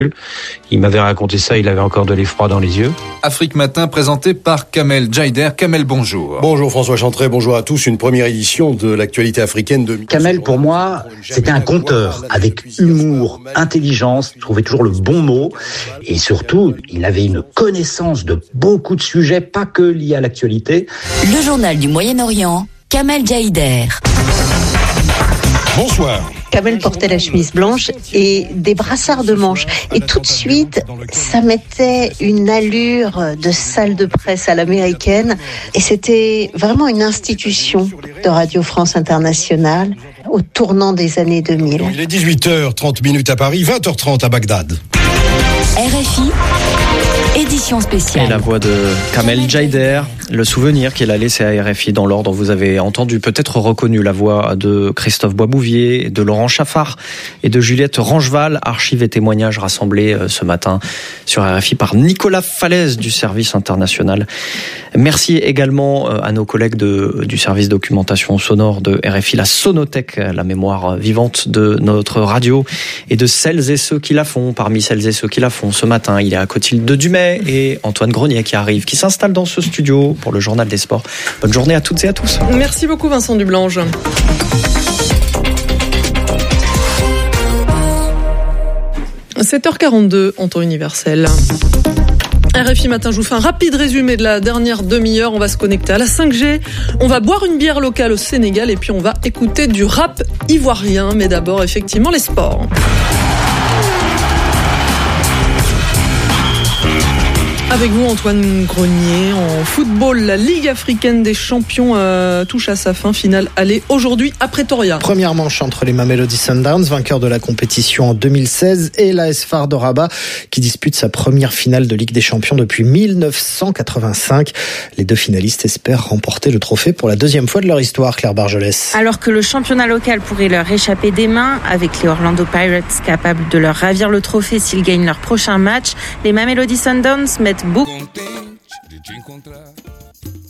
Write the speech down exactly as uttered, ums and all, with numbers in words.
Il m'avait raconté ça, il avait encore de l'effroi dans les yeux. Afrique Matin présenté par Kamel Jaider. Kamel, bonjour. Bonjour François Chantrey, bonjour à tous. Une première édition de l'actualité africaine de... Kamel, pour moi, c'était un conteur avec humour, intelligence, il trouvait toujours le bon mot et surtout, il avait une connaissance de beaucoup de sujets, pas que liés à l'actualité. Le journal du Moyen-Orient, Kamel Jaider. Bonsoir. Kamel portait la chemise blanche et des brassards de manches. Et tout de suite, ça mettait une allure de salle de presse à l'américaine. Et c'était vraiment une institution de Radio France Internationale au tournant des années deux mille. Il est dix-huit heures trente minutes à Paris, vingt heures trente à Bagdad. R F I, édition spéciale. Et la voix de Kamel Jaider, le souvenir qu'il a laissé à R F I dans l'ordre. Vous avez entendu, peut-être reconnu la voix de Christophe Boisbouvier, de Laurent Chaffard et de Juliette Rangeval. Archives et témoignages rassemblés ce matin sur R F I par Nicolas Falaise du service international. Merci également à nos collègues de, du service documentation sonore de R F I, la Sonothèque, la mémoire vivante de notre radio et de celles et ceux qui la font. Parmi celles et ceux qui la font ce matin, il y a Clotilde Dumais et Antoine Grenier qui arrivent, qui s'installent dans ce studio pour le journal des sports. Bonne journée à toutes et à tous. Merci beaucoup Vincent Dublange. sept heures quarante-deux en temps universel. R F I Matin, je vous fais un rapide résumé de la dernière demi-heure. On va se connecter à la cinq G, on va boire une bière locale au Sénégal et puis on va écouter du rap ivoirien. Mais d'abord, effectivement, les sports. Avec vous Antoine Grenier, en football, la Ligue africaine des champions euh, touche à sa fin finale. Allez, aujourd'hui à Pretoria. Première manche entre les Mamelody Sundowns, vainqueurs de la compétition en deux mille seize, et l'A S F A R de Rabat, qui dispute sa première finale de Ligue des champions depuis dix-neuf cent quatre-vingt-cinq. Les deux finalistes espèrent remporter le trophée pour la deuxième fois de leur histoire, Claire Bargelès. Alors que le championnat local pourrait leur échapper des mains, avec les Orlando Pirates capables de leur ravir le trophée s'ils gagnent leur prochain match, les Mamelody Sundowns mettent beaucoup